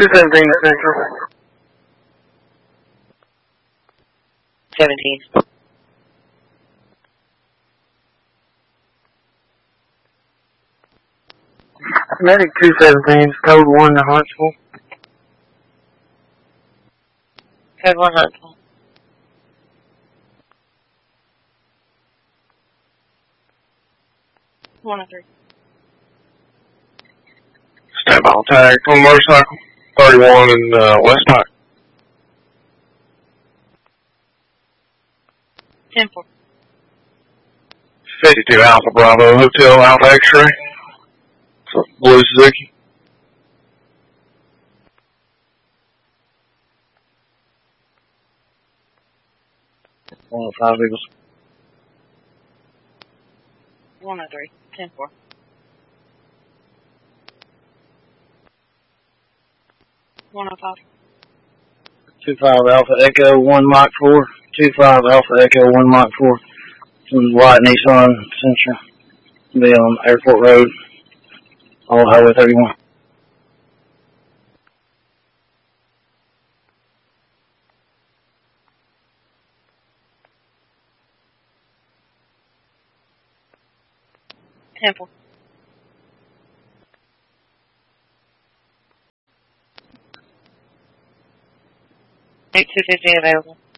217 Central. 17. Medic 217, code 1 to Huntsville. Code 1 Huntsville. 103. Stand by on tag on motorcycle. 31 in West Pike. 10-4. 52 Alpha Bravo Hotel Alpha X-ray. So, Blue Suzuki. One 5 Eagles. 103. 10-4. 105. 25 Alpha Echo 1 Mach 4. 25 Alpha Echo 1 Mach 4. Some white Nissan Sentra. Be on Airport Road. On Highway 31. Temple. 8250 available.